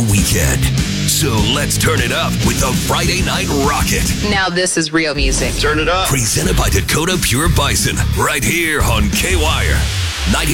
the weekend. So let's turn it up with the Friday Night Rocket. Now this is real music. Turn it up. Presented by Dakota Pure Bison, right here on K-Wire.